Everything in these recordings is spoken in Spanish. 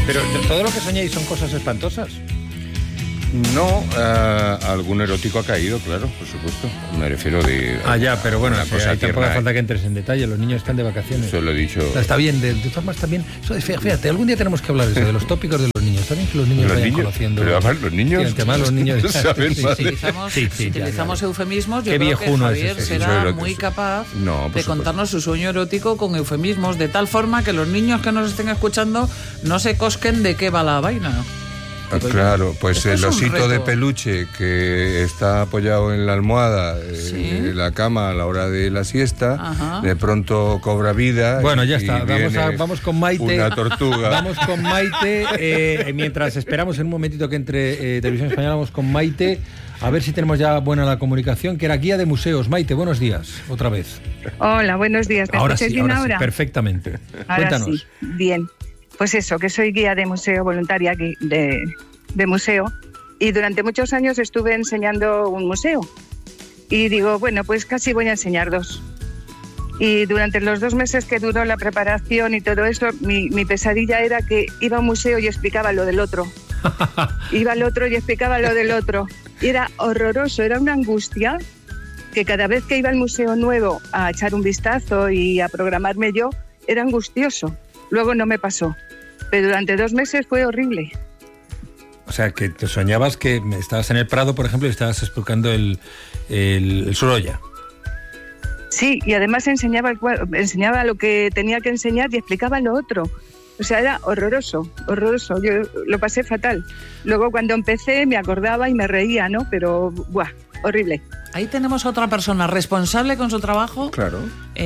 Pero todo lo que soñáis son cosas espantosas. No, algún erótico ha caído, claro, por supuesto. Me refiero de... Ya, pero bueno, una cosa ahí tampoco hace tierna. falta que entres en detalle. Los niños están de vacaciones. Eso lo he dicho. Está bien, de todas formas también... Fíjate, algún día tenemos que hablar de eso, de los tópicos de los niños. Está bien que los niños vayan conociendo... Pero además los niños... Sí, además los niños... saben más de- Utilizamos eufemismos. Yo Qué creo viejuno que es Javier ese. será Eso muy capaz No, por de supuesto. contarnos su sueño erótico con eufemismos, de tal forma que los niños que nos estén escuchando no se cosquen de qué va la vaina. Claro, pues Esto el es un osito reto. de peluche que está apoyado en la almohada Sí. de la cama a la hora de la siesta, Ajá. de pronto cobra vida. Bueno, ya y está. viene Vamos con Maite. Una tortuga. Vamos con Maite. Mientras esperamos en un momentito que entre Televisión Española, vamos con Maite. A ver si tenemos ya buena la comunicación, que era guía de museos. Maite, buenos días, otra vez. Hola, buenos días. ¿Me Ahora escucháis sí, bien ahora ahora? sí, perfectamente. Ahora Cuéntanos. sí, bien. Pues eso, que soy guía de museo, voluntaria aquí de museo, y durante muchos años estuve enseñando un museo. Y digo, bueno, pues casi voy a enseñar dos. Y durante los 2 meses que duró la preparación y todo eso, mi pesadilla era que iba a un museo y explicaba lo del otro. Iba al otro y explicaba lo del otro. Y era horroroso, era una angustia que cada vez que iba al museo nuevo a echar un vistazo y a programarme yo, era angustioso. Luego no me pasó, pero durante 2 meses fue horrible. O sea, que te soñabas que estabas en el Prado, por ejemplo, y estabas explicando el Sorolla. Sí, y además enseñaba lo que tenía que enseñar y explicaba lo otro. O sea, era horroroso, horroroso. Yo lo pasé fatal. Luego cuando empecé me acordaba y me reía, ¿no? Pero, ¡buah! Horrible. Ahí tenemos a otra persona responsable con su trabajo, Claro.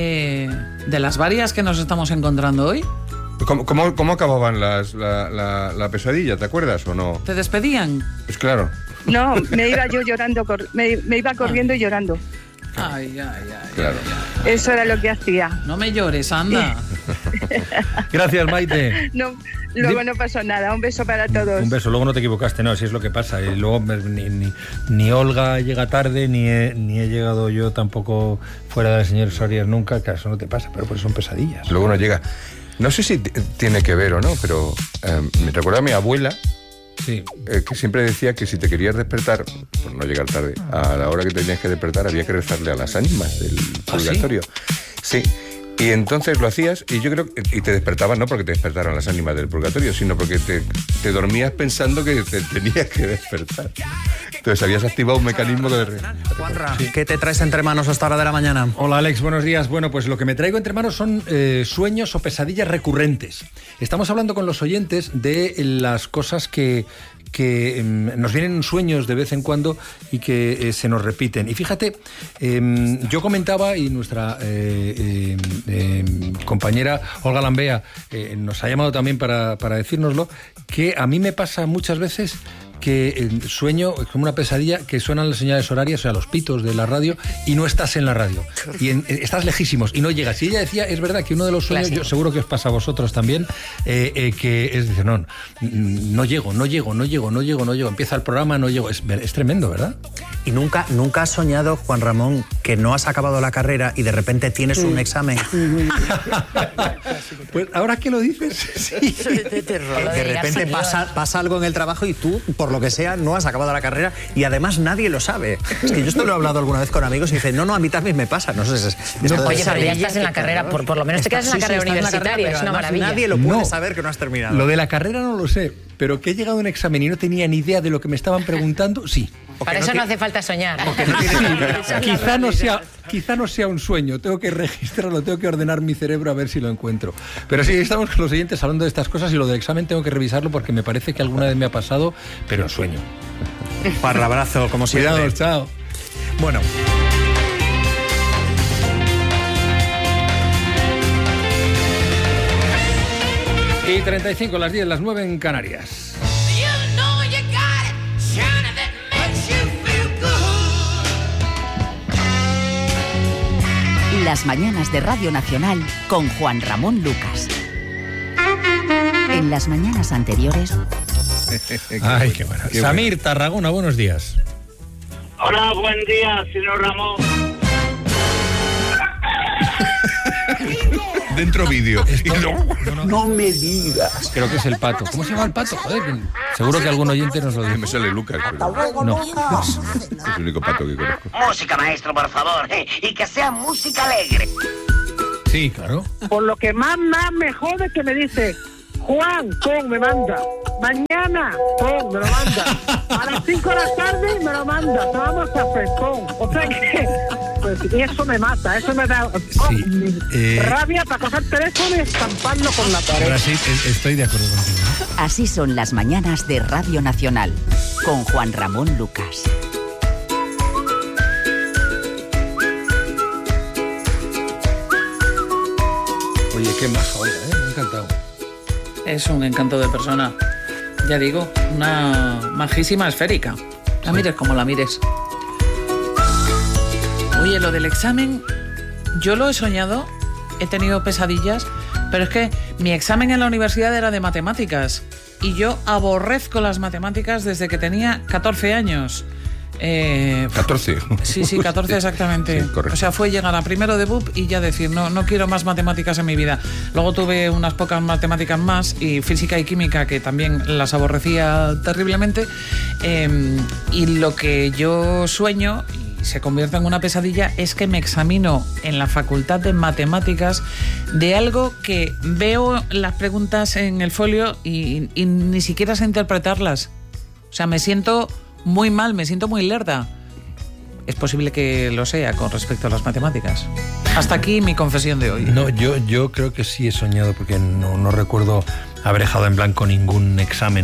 de las varias que nos estamos encontrando hoy. ¿Cómo acababan la pesadilla? ¿Te acuerdas o no? ¿Te despedían? Pues claro. No, me iba yo llorando, me iba corriendo y llorando. Ay. Claro. Eso era lo que hacía. No me llores, anda. Gracias, Maite. No, luego no pasó nada. Un beso para todos. Un beso, luego no te equivocaste, no, si es lo que pasa. Y luego ni Olga llega tarde, ni he llegado yo tampoco fuera del señor Sorias nunca, que eso no te pasa, pero por eso son pesadillas. Luego no llega. No sé si tiene que ver o no, pero me recuerda a mi abuela, Sí. que siempre decía que si te querías despertar, por no llegar tarde, a la hora que tenías que despertar había que rezarle a las ánimas del purgatorio. Sí. Y entonces lo hacías y yo creo y te despertabas no porque te despertaran las ánimas del purgatorio, sino porque te dormías pensando que te tenías que despertar. Entonces habías activado un mecanismo de... Juanra, ¿qué te traes entre manos a esta hora de la mañana? Hola Alex, buenos días. Bueno, pues lo que me traigo entre manos son sueños o pesadillas recurrentes. Estamos hablando con los oyentes de las cosas que nos vienen en sueños de vez en cuando y que se nos repiten. Y fíjate, yo comentaba, y nuestra compañera Olga Lambea nos ha llamado también para decírnoslo, que a mí me pasa muchas veces que sueño como una pesadilla que suenan las señales horarias, o sea, los pitos de la radio, y no estás en la radio. Y estás lejísimos y no llegas. Y ella decía, es verdad que uno de los sueños, yo seguro que os pasa a vosotros también, que es decir, no llego. Empieza el programa, no llego. Es tremendo, ¿verdad? ¿Y nunca has soñado, Juan Ramón, que no has acabado la carrera y de repente tienes un examen? Pues ahora que lo dices, sí. De repente pasa algo en el trabajo y tú, por lo que sea, no has acabado la carrera y además nadie lo sabe. Es que yo esto lo he hablado alguna vez con amigos y dicen, no, a mí también me pasa. No sé, Oye, pero ya estás en la carrera, por lo menos te quedas en la carrera universitaria, es una maravilla. Nadie lo puede saber que no has terminado. Lo de la carrera no lo sé, pero que he llegado a un examen y no tenía ni idea de lo que me estaban preguntando, sí. Para eso no hace falta soñar. Quizá no sea un sueño, tengo que registrarlo, tengo que ordenar mi cerebro a ver si lo encuentro. Pero sí, estamos con los oyentes hablando de estas cosas y lo del examen tengo que revisarlo porque me parece que alguna vez me ha pasado, pero en sueño. Para abrazo, como siempre. Cuidado, chao. Bueno. Y 35, las 10, las 9 en Canarias. Las mañanas de Radio Nacional con Juan Ramón Lucas. En las mañanas anteriores... Ay, qué bueno. Samir, Tarragona, buenos días. Hola, buen día, señor Ramón. Dentro vídeo. No me digas. Creo que es el pato. ¿Cómo se llama el pato? Joder, seguro que algún oyente nos lo dice. Me sale Lucas. No. Es el único pato que conozco. Música, maestro, por favor. Y que sea música alegre. Sí, claro. Por lo que más me jode que me dice... Juan, pum, me manda. Mañana, pum, me lo manda. A las 5 de la tarde me lo manda. Tomamos café, pum. O sea que, pues, y eso me mata, eso me da rabia para coger el teléfono y estamparlo con la pared. Ahora sí, estoy de acuerdo contigo. Así son las mañanas de Radio Nacional, con Juan Ramón Lucas. Oye, qué maja, oiga, me ha encantado. Es un encanto de persona. Ya digo, una majísima esférica. La mires como la mires. Oye, lo del examen, yo lo he soñado, he tenido pesadillas, pero es que mi examen en la universidad era de matemáticas y yo aborrezco las matemáticas desde que tenía 14 años. 14. Sí, 14 exactamente. Sí, correcto. O sea, fue llegar a primero de BUP y ya decir, no quiero más matemáticas en mi vida. Luego tuve unas pocas matemáticas más y física y química que también las aborrecía terriblemente. Y lo que yo sueño, y se convierte en una pesadilla, es que me examino en la facultad de matemáticas de algo que veo las preguntas en el folio y ni siquiera sé interpretarlas. O sea, me siento muy mal, me siento muy lerda. Es posible que lo sea con respecto a las matemáticas. Hasta aquí mi confesión de hoy. No, yo creo que sí he soñado, porque no recuerdo haber dejado en blanco ningún examen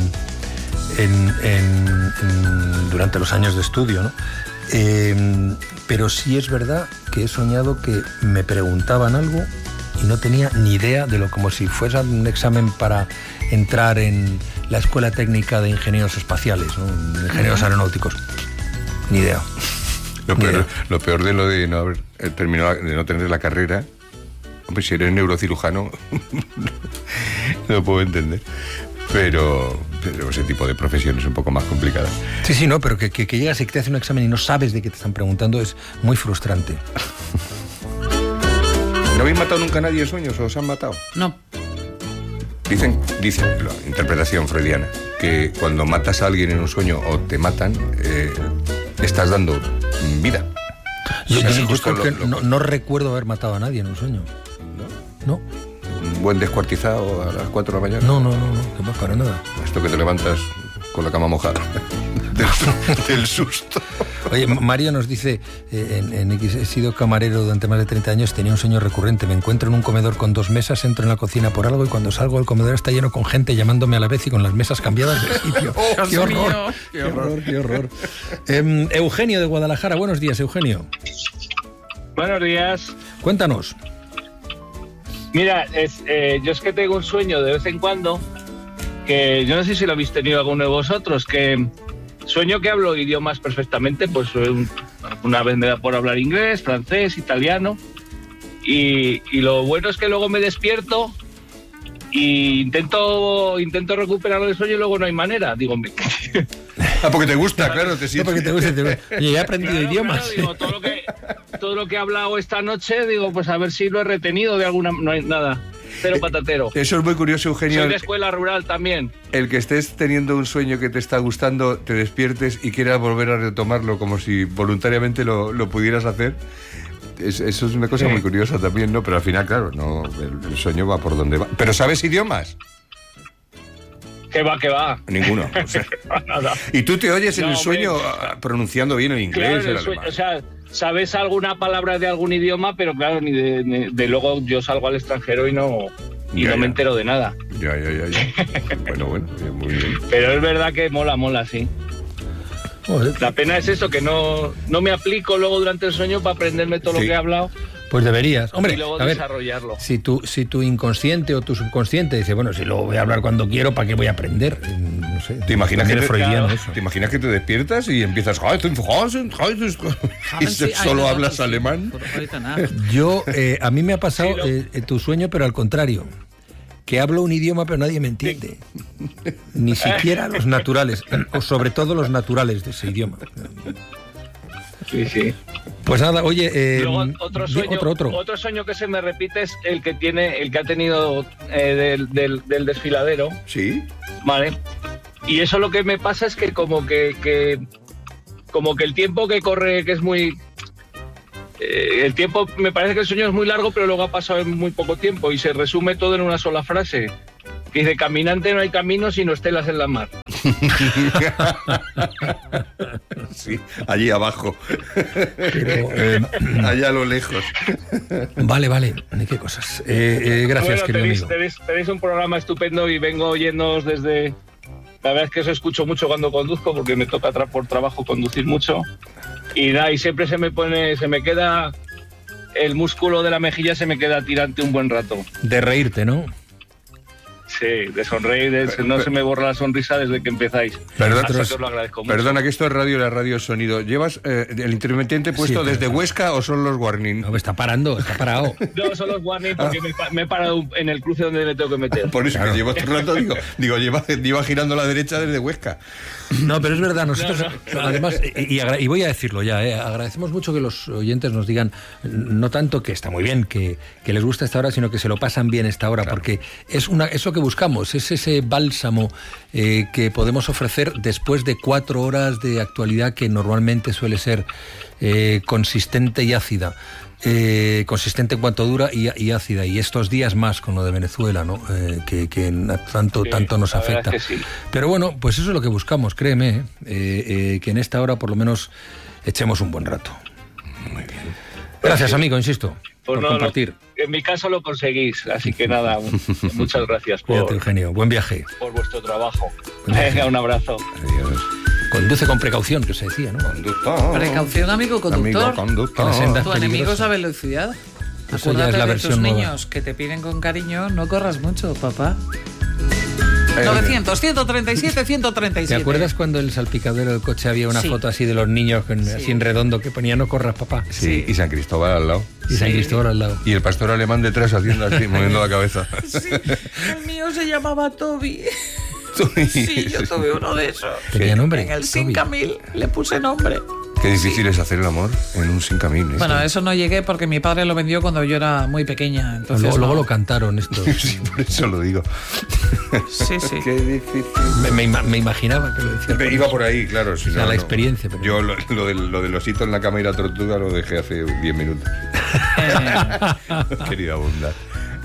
durante los años de estudio, ¿no? Pero sí es verdad que he soñado que me preguntaban algo y no tenía ni idea de lo, como si fuese un examen para entrar en la Escuela Técnica de Ingenieros Espaciales, ¿no? Ingenieros aeronáuticos. Ni idea. Lo peor de lo de no haber terminado, de no tener la carrera, hombre, si eres neurocirujano, no lo puedo entender. Pero ese tipo de profesión es un poco más complicada. Sí, no, pero que llegas y que te hacen un examen y no sabes de qué te están preguntando es muy frustrante. ¿No habéis matado nunca a nadie en sueños o os han matado? No. Dicen, la interpretación freudiana, que cuando matas a alguien en un sueño o te matan, estás dando vida. Yo creo que no recuerdo haber matado a nadie en un sueño. ¿No? Un buen descuartizado a las 4 de la mañana. No, que más para nada. Esto que te levantas con la cama mojada del susto. Oye, Mario nos dice en X, he sido camarero durante más de 30 años, tenía un sueño recurrente, me encuentro en un comedor con 2 mesas, entro en la cocina por algo y cuando salgo el comedor está lleno con gente llamándome a la vez y con las mesas cambiadas de sitio. ¡Qué horror! ¡Qué horror! Eugenio de Guadalajara, buenos días, Eugenio. Buenos días. Cuéntanos. Mira, yo es que tengo un sueño de vez en cuando, que yo no sé si lo habéis tenido alguno de vosotros, que sueño que hablo idiomas perfectamente, pues una vez me da por hablar inglés, francés, italiano, y lo bueno es que luego me despierto y intento recuperar el sueño y luego no hay manera, digo... porque te gusta, claro, te sientes. Porque te gusta. Oye, he aprendido idiomas. Claro, digo, todo lo que he hablado esta noche, digo, pues a ver si lo he retenido de alguna... No hay nada. Cero patatero. Eso es muy curioso, Eugenio. Soy de escuela rural también. El que estés teniendo un sueño que te está gustando, te despiertes y quieras volver a retomarlo como si voluntariamente lo pudieras hacer. Eso es una cosa muy curiosa también, ¿no? Pero al final, claro, no, el sueño va por donde va. ¿Pero sabes idiomas? ¿Qué va? Ninguno. O sea, nada. ¿Y tú te oyes en el sueño pronunciando bien el inglés? Claro, el alemán? O sea, sabes alguna palabra de algún idioma, pero claro, ni de luego yo salgo al extranjero y no me entero de nada. Ya. Bueno, muy bien. Pero es verdad que mola, sí. Joder. La pena es eso, que no me aplico luego durante el sueño para aprenderme todo lo que he hablado. Pues deberías. Hombre, y luego a ver, desarrollarlo. Si tu inconsciente o tu subconsciente dice, bueno, si lo voy a hablar cuando quiero, ¿para qué voy a aprender? No sé. ¿Te imaginas que ¿Te imaginas que te despiertas y empiezas y solo hablas alemán? Yo, a mí me ha pasado tu sueño, pero al contrario. Que hablo un idioma pero nadie me entiende. Ni siquiera los naturales, o sobre todo los naturales de ese idioma. Sí. Pues nada, oye, luego, otro sueño que se me repite es el que ha tenido del desfiladero. Sí. Vale. Y eso lo que me pasa es que como que el tiempo que corre, que es muy... el tiempo, me parece que el sueño es muy largo, pero luego ha pasado en muy poco tiempo y se resume todo en una sola frase. Que dice, caminante no hay camino sino estelas en la mar. Sí, allí abajo. Pero, allá a lo lejos. Vale. ¿Qué cosas? Gracias, querido amigo. Tenéis un programa estupendo y vengo oyéndoos desde... La verdad es que os escucho mucho cuando conduzco porque me toca por trabajo conducir mucho. Y siempre se me queda el músculo de la mejilla, se me queda tirante un buen rato. De reírte, ¿no? Sí, de sonreír, no se me borra la sonrisa desde que empezáis. Perdona, que os lo agradezco mucho. Perdona, que esto es radio, la radio es sonido. ¿Llevas el intermitente puesto desde Huesca o son los warning? No, está parado. No, son los warning porque me he parado en el cruce donde me tengo que meter. Por eso que llevo otro rato, digo, lleva girando a la derecha desde Huesca. No, pero es verdad, nosotros además, y voy a decirlo ya, agradecemos mucho que los oyentes nos digan, no tanto que está muy bien, que les gusta esta hora, sino que se lo pasan bien esta hora, claro. Porque es lo que buscamos, es ese bálsamo que podemos ofrecer después de 4 horas de actualidad que normalmente suele ser consistente y ácida. Consistente en cuanto dura y ácida, y estos días más con lo de Venezuela, ¿no? Que tanto nos afecta. Sí. Pero bueno, pues eso es lo que buscamos, créeme, que en esta hora por lo menos echemos un buen rato. Muy bien. Gracias, amigo, insisto, por compartir. En mi caso lo conseguís, así que nada, muchas gracias Cuídate, Eugenio, buen viaje. Por vuestro trabajo. Venga, un abrazo. Adiós. Conduce con precaución, que se decía, ¿no? Conductor. Precaución, amigo conductor. Amigo conductor. Tu enemigo es a velocidad. Eso ya es la versión tus nueva. Niños que te piden con cariño, no corras mucho, papá. 900, 137, 137. ¿Te acuerdas cuando en el salpicadero del coche había una foto así de los niños así en redondo que ponía no corras, papá? Sí, y San Cristóbal al lado. San Cristóbal al lado. Y el pastor alemán detrás haciendo así, moviendo la cabeza. Sí, el mío se llamaba Toby. Sí, yo tuve uno de esos. ¿Tenía nombre? En el 5000 le puse nombre. Qué difícil es hacer el amor en un 5000. Bueno, eso no llegué porque mi padre lo vendió cuando yo era muy pequeña. Entonces luego lo cantaron esto. Sí, por eso lo digo. Sí. Qué difícil. Me imaginaba que lo decía. Iba por ahí, claro. Si no, la experiencia. Pero... Yo lo del osito en la cama y la tortuga lo dejé hace 10 minutos. Querida bondad.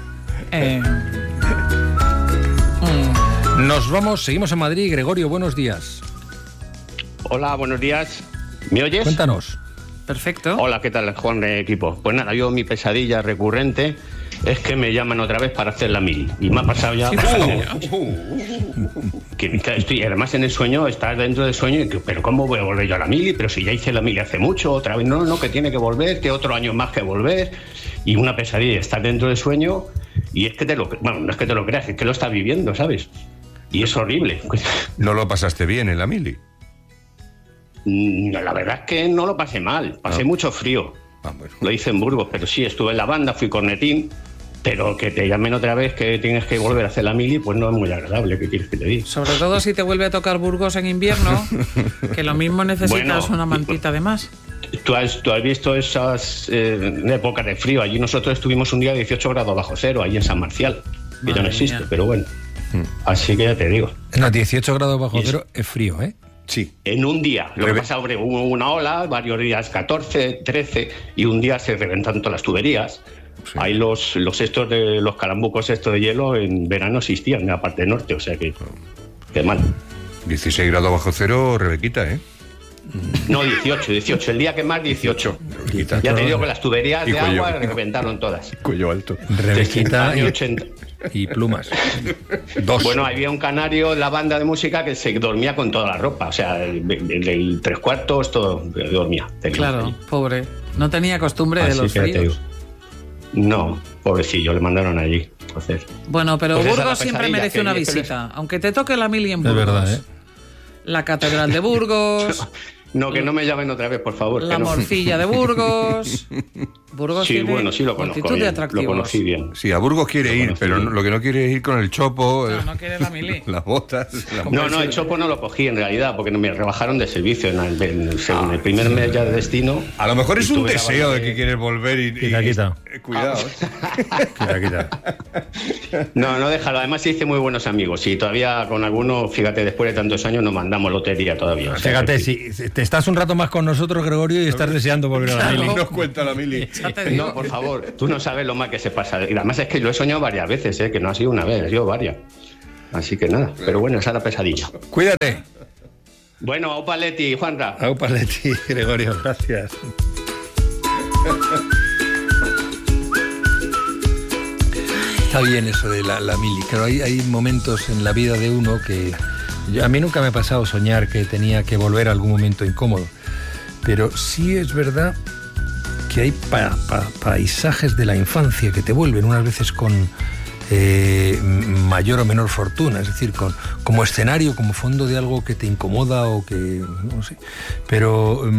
Nos vamos, seguimos en Madrid. Gregorio, buenos días. Hola, buenos días. ¿Me oyes? Cuéntanos. Perfecto. Hola, ¿qué tal, Juan de equipo? Pues nada, mi pesadilla recurrente es que me llaman otra vez para hacer la mili. Y me ha pasado ya... que además en el sueño, estás dentro del sueño y que, pero ¿cómo voy a volver yo a la mili? Pero si ya hice la mili hace mucho, otra vez no, que tiene que volver, que otro año más que volver. Y una pesadilla, estás dentro del sueño y es que no es que te lo creas, es que lo estás viviendo, ¿sabes? Y es horrible. ¿No lo pasaste bien en la mili? La verdad es que no lo pasé mal, pasé mucho frío. Bueno. Lo hice en Burgos, pero sí, estuve en la banda, fui cornetín, pero que te llamen otra vez que tienes que volver a hacer la mili, pues no es muy agradable, ¿qué quieres que te diga? Sobre todo si te vuelve a tocar Burgos en invierno, que lo mismo necesitas una mantita de más. ¿Tú has visto esas épocas de frío? Allí nosotros estuvimos un día 18 grados bajo cero, allí en San Marcial, que ya no existe, pero bueno. Así que ya te digo. No, 18 grados bajo cero es frío, ¿eh? Sí. En un día. Lo que pasa, hubo una ola, varios días 14, 13, y un día se reventaron todas las tuberías. Sí. Hay los estos de los calambucos estos de hielo en verano existían en la parte norte, o sea que mal. 16 grados bajo cero, Rebequita, ¿eh? No, 18. El día que más, 18. Rebequita. Ya te digo que las tuberías de agua reventaron todas. Cuello alto. Rebequita y 80. Y plumas. 2. Bueno, había un canario en la banda de música que se dormía con toda la ropa. O sea, el 3/4 todo dormía. Claro, pobre. No tenía costumbre de los fríos. No, pobrecillo, le mandaron allí. Entonces, bueno, pero pues Burgos siempre merece una visita. Aunque te toque la mili en Burgos. Es verdad, ¿eh? La Catedral de Burgos. No, que no me llamen otra vez, por favor. La morcilla de Burgos. Burgos sí, tiene bueno, sí lo conozco multitud de bien, atractivos. lo conocí bien. Sí, a Burgos quiere ir, pero lo que no quiere es ir con el chopo, No quiere la mili. las botas. No, el chopo no lo cogí en realidad, porque me rebajaron de servicio en el primer mes ya de destino. A lo mejor es un deseo de que quieres volver y Quita. cuidado. Quita. No, déjalo. Además hice muy buenos amigos y todavía con algunos, fíjate, después de tantos años nos mandamos lotería todavía. Fíjate, si te estás un rato más con nosotros, Gregorio, y estás deseando volver a la mili. Nos cuenta la mili. No, por favor, tú no sabes lo mal que se pasa. Y además es que lo he soñado varias veces, que no ha sido una vez, ha sido varias. Así que nada, pero bueno, esa es la pesadilla. Cuídate. Bueno, aupa Leti, Juanra. Aupa Leti, Gregorio, gracias. Está bien eso de la mili. Claro, hay momentos en la vida de uno que... a mí nunca me ha pasado soñar que tenía que volver a algún momento incómodo. Pero sí es verdad que hay paisajes de la infancia que te vuelven unas veces con mayor o menor fortuna, es decir, como escenario, como fondo de algo que te incomoda o que... no sé. Pero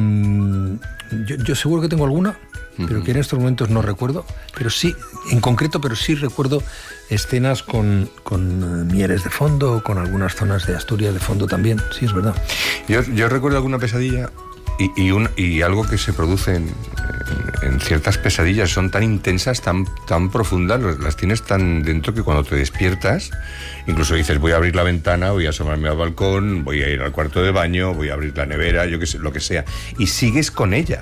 yo seguro que tengo alguna, pero que en estos momentos no recuerdo, pero sí, en concreto, pero sí recuerdo escenas con Mieres de fondo, con algunas zonas de Asturias de fondo también, sí, es verdad. Yo recuerdo alguna pesadilla y algo que se produce en ciertas pesadillas, son tan intensas, tan profundas, las tienes tan dentro que cuando te despiertas, incluso dices, voy a abrir la ventana, voy a asomarme al balcón, voy a ir al cuarto de baño, voy a abrir la nevera, yo qué sé, lo que sea, y sigues con ella.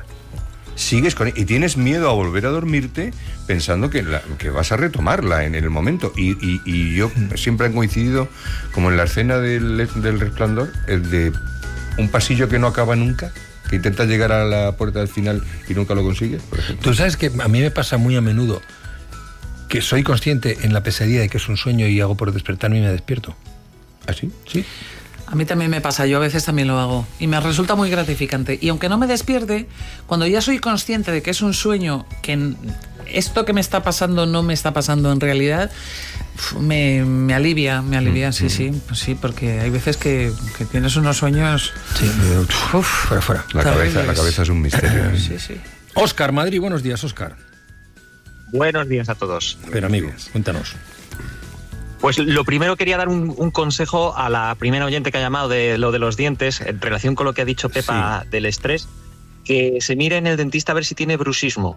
Y tienes miedo a volver a dormirte pensando que vas a retomarla en el momento. Y yo siempre he coincidido, como en la escena del Resplandor, el de un pasillo que no acaba nunca, que intentas llegar a la puerta del final y nunca lo consigues, por ejemplo. Tú sabes que a mí me pasa muy a menudo que soy consciente en la pesadilla de que es un sueño y hago por despertarme y me despierto. ¿Ah, sí? Sí. A mí también me pasa, yo a veces también lo hago y me resulta muy gratificante. Y aunque no me despierte, cuando ya soy consciente de que es un sueño, que esto que me está pasando no me está pasando en realidad, me alivia, sí, porque hay veces que tienes unos sueños... Sí, fuera. La cabeza es un misterio. Sí. Óscar, Madrid, buenos días, Óscar. Buenos días a todos. Pero amigo, cuéntanos. Pues lo primero quería dar un consejo a la primera oyente que ha llamado de lo de los dientes, en relación con lo que ha dicho Pepa del estrés, que se mire en el dentista a ver si tiene bruxismo.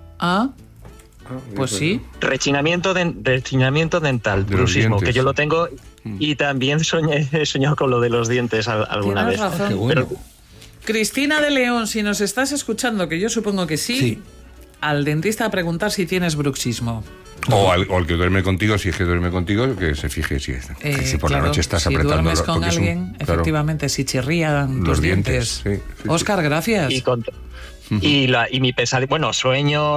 Pues sí. Rechinamiento dental, bruxismo, que yo lo tengo y también he soñado con lo de los dientes alguna vez. Razón. Qué bueno. Cristina de León, si nos estás escuchando, que yo supongo que sí. Al dentista a preguntar si tienes bruxismo. O al que duerme contigo, si es que duerme contigo, que se fije si por la noche estás apretando. Si duermes con alguien, efectivamente, si chirrían tus dientes. Sí. Óscar, gracias. Y mi pesadilla, bueno, sueño,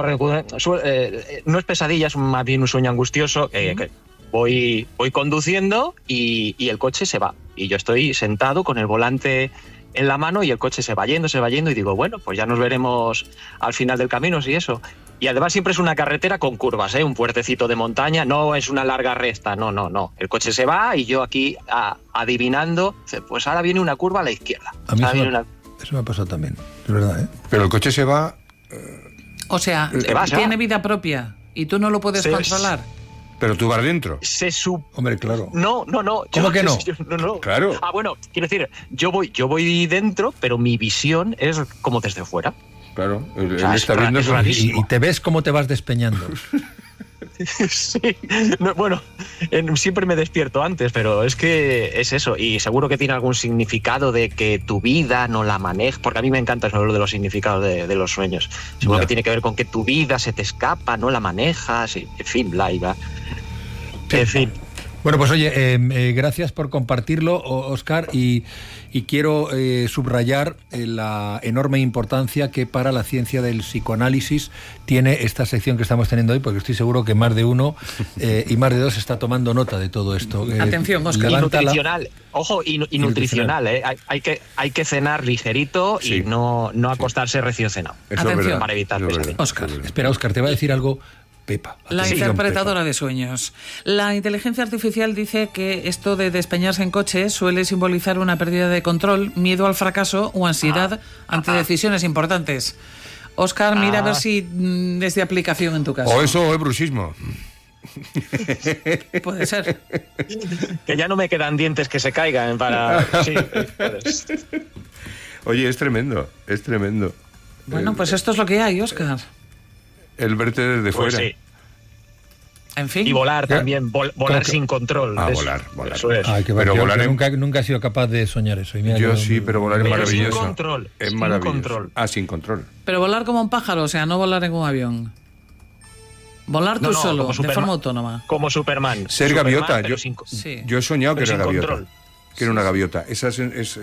no es pesadilla, es más bien un sueño angustioso, que voy conduciendo y el coche se va. Y yo estoy sentado con el volante en la mano y el coche se va yendo y digo, bueno, pues ya nos veremos al final del camino, si eso. Y además siempre es una carretera con curvas, un puertecito de montaña, no es una larga recta, no. El coche se va y yo aquí adivinando, pues ahora viene una curva a la izquierda. A mí eso me ha pasado también, es verdad, Pero el coche se va... O sea, tiene vida propia y tú no lo puedes controlar. Pero tú vas dentro. Hombre, claro. No. ¿Cómo que no? No. Claro. Bueno, quiero decir, yo voy dentro, pero mi visión es como desde fuera. Claro, él está viendo eso. Y te ves cómo te vas despeñando. Sí, siempre me despierto antes, pero es que es eso, y seguro que tiene algún significado de que tu vida no la manejas, porque a mí me encanta eso de los significados de los sueños. Seguro que tiene que ver con que tu vida se te escapa, no la manejas, y, en fin, en fin. Bueno, pues oye, gracias por compartirlo, Óscar, y quiero subrayar la enorme importancia que para la ciencia del psicoanálisis tiene esta sección que estamos teniendo hoy, porque estoy seguro que más de uno y más de dos está tomando nota de todo esto. Atención, Óscar. Y nutricional, ojo, y nutricional, hay que cenar ligerito y no acostarse recién cenado. Atención, para evitar pesadillas. Óscar. Espera, Óscar, te va a decir algo Pepa. La interpretadora de sueños. La inteligencia artificial dice que esto de despeñarse en coche suele simbolizar una pérdida de control, miedo al fracaso o ansiedad ante decisiones importantes. Óscar, mira a ver si es de aplicación en tu caso. O eso o es bruxismo. Puede ser. Que ya no me quedan dientes que se caigan para... Sí, Oye, es tremendo, es tremendo. Bueno, pues esto es lo que hay, Óscar. El verte desde pues fuera. Sí. En fin. Y volar también, volar sin control. Volar. Eso es. Ay, pero volar nunca he sido capaz de soñar eso. Y mira yo sí, pero volar es maravilloso. Sin control. Es sin maravilloso. Control. Sin control. Pero volar como un pájaro, o sea, no volar en un avión. Volar tú solo, de forma autónoma. Como Superman. Ser Superman, gaviota. pero Yo he soñado que era gaviota. control. Que era una gaviota. Esa es